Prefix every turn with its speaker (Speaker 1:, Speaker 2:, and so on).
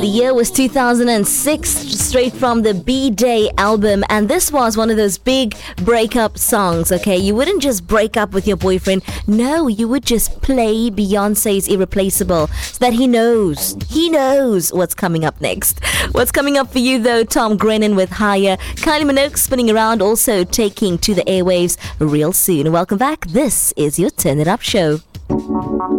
Speaker 1: The year was 2006, straight from the B-Day album, and this was one of those big breakup songs, okay? You wouldn't just break up with your boyfriend. No, you would just play Beyonce's Irreplaceable so that he knows what's coming up next. What's coming up for you, though? Tom Grennan with Higher. Kylie Minogue spinning around, also taking to the airwaves real soon. Welcome back. This is your Turn It Up show.